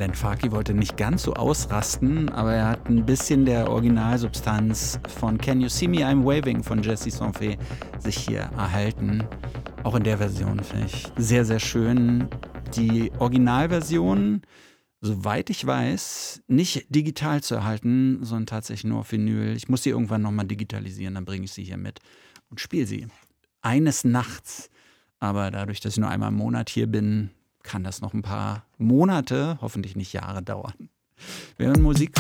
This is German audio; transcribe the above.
Glenn Farkey wollte nicht ganz so ausrasten, aber er hat ein bisschen der Originalsubstanz von Can You See Me I'm Waving von Jesse Sonfé sich hier erhalten. Auch in der Version finde ich sehr, sehr schön. Die Originalversion, soweit ich weiß, nicht digital zu erhalten, sondern tatsächlich nur auf Vinyl. Ich muss sie irgendwann nochmal digitalisieren, dann bringe ich sie hier mit und spiele sie. Eines Nachts. Aber dadurch, dass ich nur einmal im Monat hier bin, kann das noch ein paar Monate, hoffentlich nicht Jahre dauern. Wir hören Musik